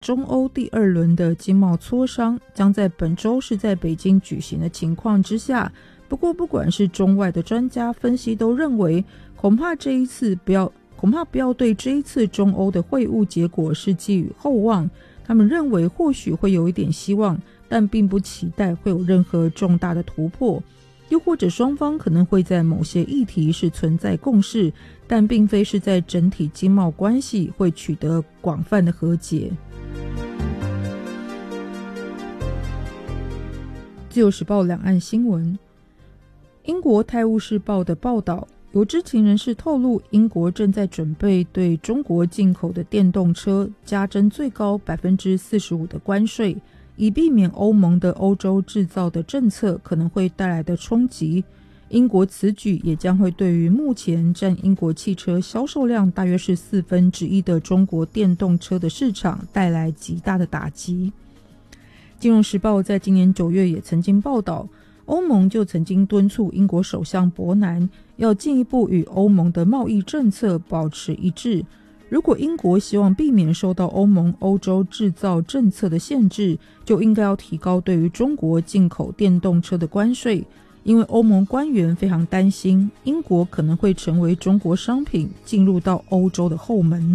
中欧第2轮的经贸磋商将在本周是在北京举行的情况之下，不过不管是中外的专家分析都认为，恐怕不要对这一次中欧的会晤结果是寄予厚望。他们认为或许会有一点希望，但并不期待会有任何重大的突破，又或者双方可能会在某些议题是存在共识，但并非是在整体经贸关系会取得广泛的和解。自由时报两岸新闻，英国《泰晤士报》的报道，有知情人士透露，英国正在准备对中国进口的电动车加征最高 45% 的关税，以避免欧盟的欧洲制造的政策可能会带来的冲击。英国此举也将会对于目前占英国汽车销售量大约是1/4的中国电动车的市场带来极大的打击。金融时报在今年9月也曾经报道，欧盟就曾经敦促英国首相伯南要进一步与欧盟的贸易政策保持一致。如果英国希望避免受到欧盟欧洲制造政策的限制，就应该要提高对于中国进口电动车的关税，因为欧盟官员非常担心英国可能会成为中国商品进入到欧洲的后门。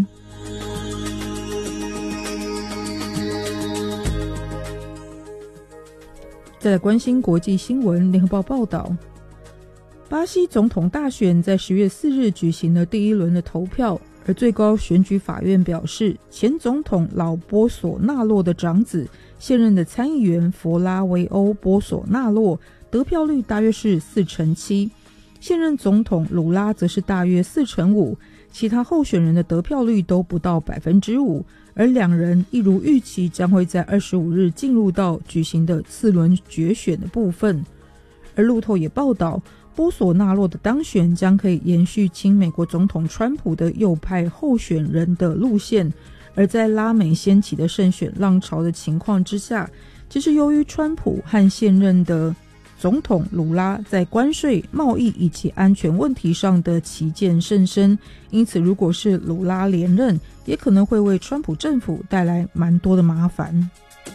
再来关心国际新闻，联合报报道，巴西总统大选在10月4日举行了第1轮的投票，而最高选举法院表示，前总统老波索纳洛的长子，现任的参议员弗拉维欧·波索纳洛得票率大约是7%，现任总统鲁拉则是大约4%，其他候选人的得票率都不到 5%，而两人一如预期将会在25日进入到举行的次轮决选的部分。而路透也报道，波索纳洛的当选将可以延续亲美国总统川普的右派候选人的路线，而在拉美掀起的胜选浪潮的情况之下，其实由于川普和现任的总统鲁拉在关税、贸易以及安全问题上的歧见甚深，因此如果是鲁拉连任，也可能会为川普政府带来蛮多的麻烦。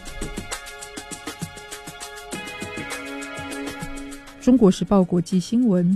中国时报国际新闻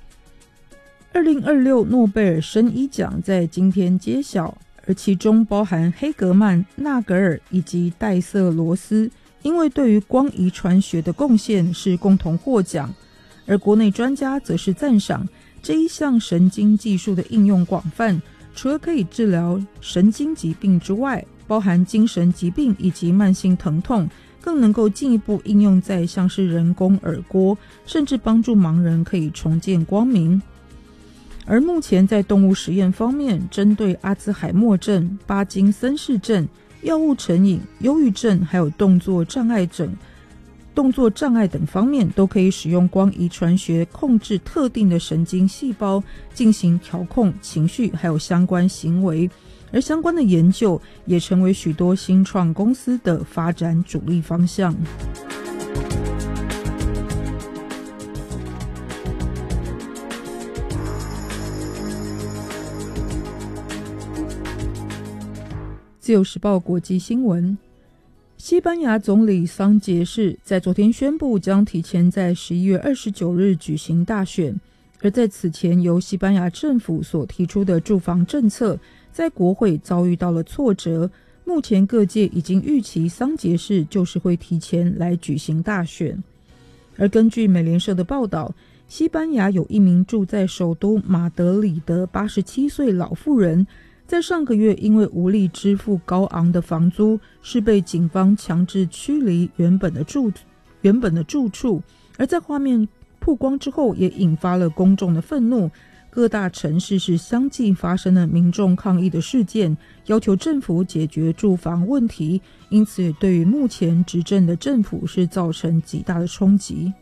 ，2026诺贝尔生医奖在今天揭晓，而其中包含黑格曼、纳格尔以及戴瑟罗斯，因为对于光遗传学的贡献是共同获奖。而国内专家则是赞赏这一项神经技术的应用广泛，除了可以治疗神经疾病之外，包含精神疾病以及慢性疼痛，更能够进一步应用在像是人工耳蜗，甚至帮助盲人可以重见光明。而目前在动物实验方面，针对阿兹海默症、巴金森氏症、药物成瘾、忧郁症还有动作障碍等方面，都可以使用光遗传学控制特定的神经细胞，进行调控情绪还有相关行为。而相关的研究也成为许多新创公司的发展主力方向。自由时报国际新闻，西班牙总理桑杰士在昨天宣布将提前在11月29日举行大选，而在此前由西班牙政府所提出的住房政策在国会遭遇到了挫折，目前各界已经预期桑杰士就是会提前来举行大选。而根据美联社的报道，西班牙有一名住在首都马德里的87岁老妇人，在上个月因为无力支付高昂的房租，是被警方强制驱离原本的住处，而在画面曝光之后也引发了公众的愤怒，各大城市是相继发生了民众抗议的事件，要求政府解决住房问题，因此也对于目前执政的政府是造成极大的冲击。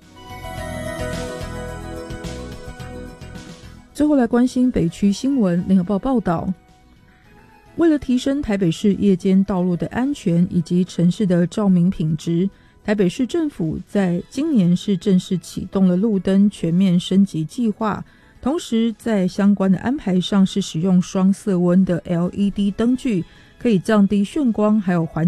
最后来关心北区新闻，联合报报道，为了提升台北市夜间道路的安全以及城市的照明品质，台北市政府在今年是正式启动了路灯全面升级计划，同时在相关的安排上是使用双色温的 LED 灯具， 可以降低眩光还有环